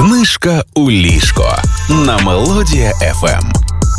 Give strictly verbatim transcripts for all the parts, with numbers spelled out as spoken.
Книжка у ліжко на Мелодія еф ем.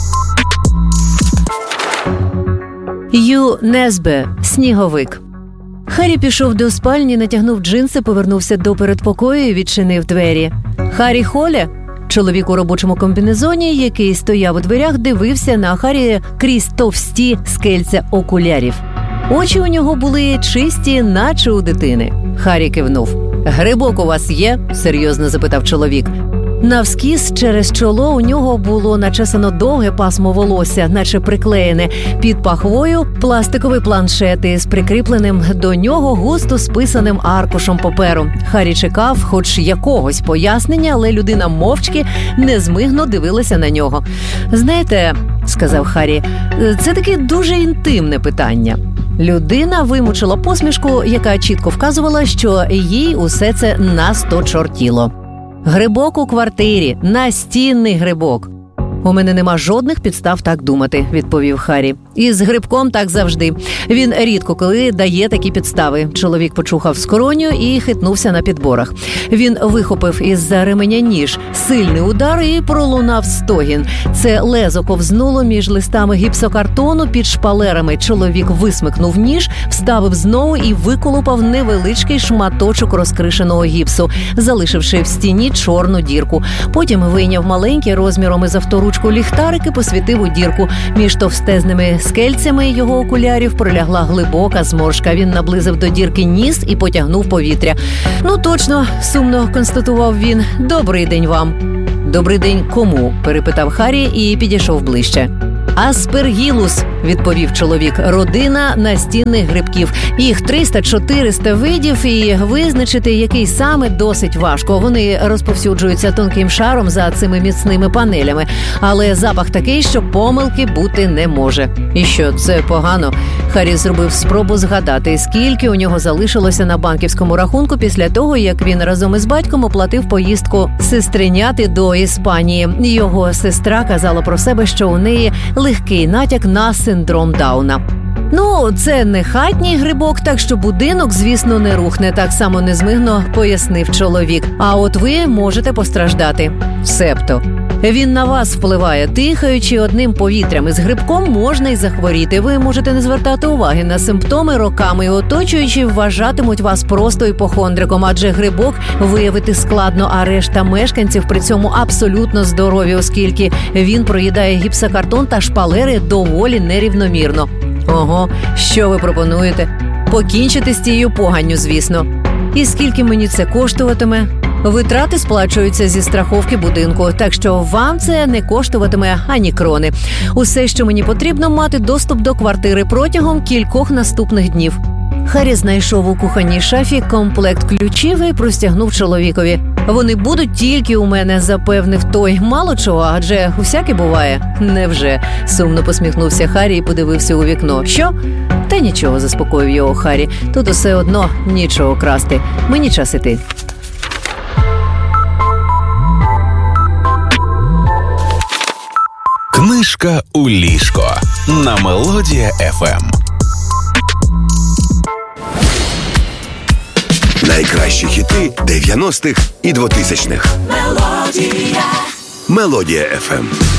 Ю Несбе «Сніговик». Харрі пішов до спальні, натягнув джинси, повернувся до передпокою і відчинив двері. Харрі Холле, чоловік у робочому комбінезоні, який стояв у дверях, дивився на Харрі крізь товсті скельця окулярів. Очі у нього були чисті, наче у дитини. Харрі кивнув. «Грибок у вас є?» – серйозно запитав чоловік. Навскіз через чоло у нього було начесано довге пасмо волосся, наче приклеєне. Під пахвою пластиковий планшет із прикріпленим до нього густо списаним аркушем паперу. Харрі чекав хоч якогось пояснення, але людина мовчки незмигно дивилася на нього. «Знаєте, – сказав Харрі, – це таке дуже інтимне питання». Людина вимучила посмішку, яка чітко вказувала, що їй усе це насточортіло. «Грибок у квартирі, настінний грибок». «У мене нема жодних підстав так думати», – відповів Харрі. «І з грибком так завжди. Він рідко коли дає такі підстави». Чоловік почухав скроню і хитнувся на підборах. Він вихопив із-за ременя ніж. Сильний удар і пролунав стогін. Це лезо ковзнуло між листами гіпсокартону під шпалерами. Чоловік висмикнув ніж, вставив знову і виколупав невеличкий шматочок розкришеного гіпсу, залишивши в стіні чорну дірку. Потім вийняв маленький розміром із авторучку ліхтарик і посвітив у дірку. Між товстезними скельцями його окулярів пролягла глибока зморшка. Він наблизив до дірки ніс і потягнув повітря. «Ну точно», – сумно констатував він. «Добрий день вам». «Добрий день кому?» – перепитав Харрі і підійшов ближче. «Аспергілус», – відповів чоловік. «Родина настінних грибків. Їх триста-чотириста видів, і визначити, який саме, досить важко. Вони розповсюджуються тонким шаром за цими міцними панелями. Але запах такий, що помилки бути не може». «І що, це погано?» Харрі зробив спробу згадати, скільки у нього залишилося на банківському рахунку після того, як він разом із батьком оплатив поїздку сестриняти до Іспанії. Його сестра казала про себе, що у неї легкий натяк на синдром Дауна. «Ну, це не хатній грибок, так що будинок, звісно, не рухне», – так само незмигно пояснив чоловік. «А от ви можете постраждати». «Себто?» «Він на вас впливає. Дихаючи одним повітрям із грибком, можна й захворіти. Ви можете не звертати уваги на симптоми роками, і оточуючі вважатимуть вас просто іпохондриком, адже грибок виявити складно, а решта мешканців при цьому абсолютно здорові, оскільки він проїдає гіпсокартон та шпалери доволі нерівномірно». «Ого, що ви пропонуєте?» «Покінчити з тією поганню, звісно». «І скільки мені це коштуватиме?» «Витрати сплачуються зі страховки будинку, так що вам це не коштуватиме ані крони. Усе, що мені потрібно, мати доступ до квартири протягом кількох наступних днів». Харрі знайшов у кухонній шафі комплект ключів і простягнув чоловікові. «Вони будуть тільки у мене», – запевнив той. «Мало чого, адже усяке буває». «Невже?» – сумно посміхнувся Харрі і подивився у вікно. «Що?» «Та нічого», – заспокоїв його Харрі. «Тут усе одно нічого красти. Мені час іти». Книжка у ліжко на Мелодія еф ем. Найкращі хіти дев'яностих і двотисячних. Мелодія. Мелодія еф ем.